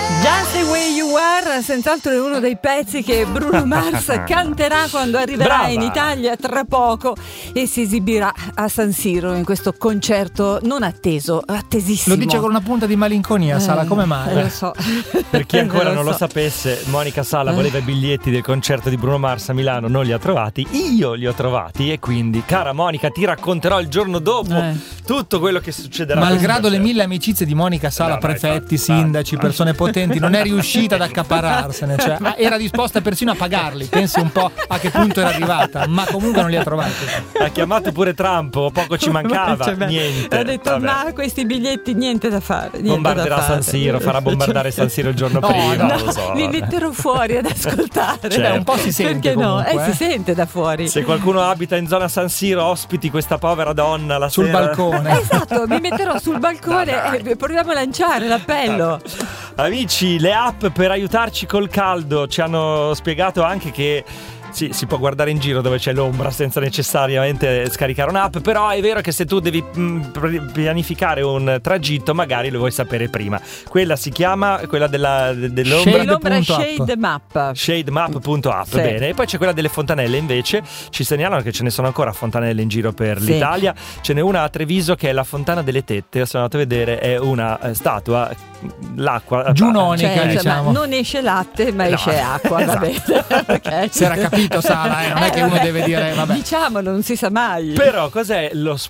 Just the Way You Are, senz'altro è uno dei pezzi che Bruno Mars canterà quando arriverà in Italia tra poco e si esibirà a San Siro in questo concerto non atteso, attesissimo. Lo dice con una punta di malinconia, Sala, come mai? Lo so. Per chi ancora non lo sapesse, Monica Sala voleva i biglietti del concerto di Bruno Mars a Milano, non li ha trovati, io li ho trovati e quindi, cara Monica, ti racconterò il giorno dopo tutto quello che succederà. Malgrado le 1000 amicizie di Monica Sala, prefetti, sindaci, persone potenti, non è riuscita ad accaparrarsene, cioè era disposta persino a pagarli, pensi un po' a che punto era arrivata, ma comunque non li ha trovati. Ha chiamato pure Trump, poco ci mancava, niente. Ha detto ma questi biglietti niente da fare, bombarderà San Siro, farà bombardare San Siro il giorno prima, non lo so, mi metterò fuori ad ascoltare. Certo. Un po' si sente, perché comunque, no? Si sente da fuori. Se qualcuno abita in zona San Siro, ospiti questa povera donna la sul sera. balcone. Esatto, mi metterò sul balcone e proviamo a lanciare l'appello. Amici, le app per aiutarci col caldo ci hanno spiegato anche che sì, si può guardare in giro dove c'è l'ombra senza necessariamente scaricare un'app, però è vero che se tu devi pianificare un tragitto magari lo vuoi sapere prima. Quella si chiama, quella dell'ombra, l'ombra Shademap. Shademap.app, sì. Bene. E poi c'è quella delle fontanelle, invece ci segnalano che ce ne sono ancora fontanelle in giro per l'Italia. Ce n'è una a Treviso che è la Fontana delle Tette, sono andato a vedere, è una statua, l'acqua giunonica, diciamo. Non esce latte ma esce acqua, va bene. Okay. Si era capito, Sara, non è che uno deve dire vabbè. Diciamolo, non si sa mai. Però qual è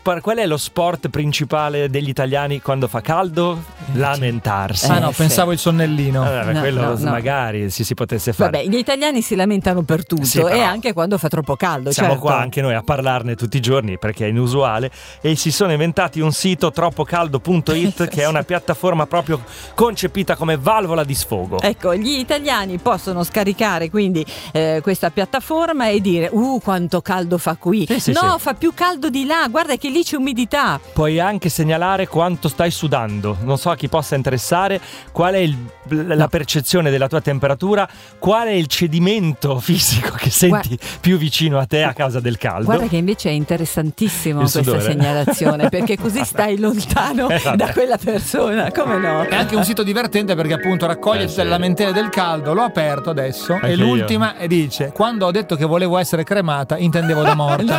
lo sport principale degli italiani quando fa caldo? Lamentarsi. No, pensavo il sonnellino. Quello magari si potesse fare. Vabbè, gli italiani si lamentano per tutto, e anche quando fa troppo caldo. Siamo qua anche noi a parlarne tutti i giorni perché è inusuale, e si sono inventati un sito, troppocaldo.it, che è una piattaforma proprio concepita come valvola di sfogo. Ecco, gli italiani possono scaricare quindi questa piattaforma e dire quanto caldo fa qui, fa più caldo di là, guarda che lì c'è umidità. Puoi anche segnalare quanto stai sudando, non so a chi possa interessare, qual è la percezione della tua temperatura, qual è il cedimento fisico che senti più vicino a te a causa del caldo. Guarda che invece è interessantissimo questa segnalazione, perché così stai lontano da quella persona, come no? È anche un sito divertente perché appunto raccoglie tutte le lamentele del caldo. L'ho aperto adesso anche e l'ultima e dice: quando ho detto che volevo essere cremata intendevo da morta.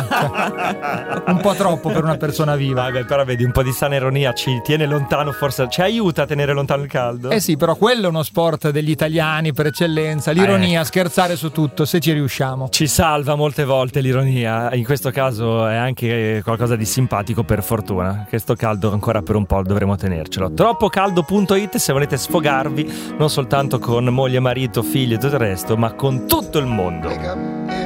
Cioè, un po' troppo per una persona viva. Vabbè, però vedi, un po' di sana ironia ci tiene lontano, forse ci aiuta a tenere lontano il caldo. Sì, però quello è uno sport degli italiani per eccellenza, l'ironia, scherzare su tutto, se ci riusciamo. Ci salva molte volte l'ironia, in questo caso è anche qualcosa di simpatico, per fortuna. Questo caldo ancora per un po' dovremo tenercelo. Troppocaldo.it se volete sfogarvi non soltanto con moglie, marito, figli e tutto il resto, ma con tutto il mondo.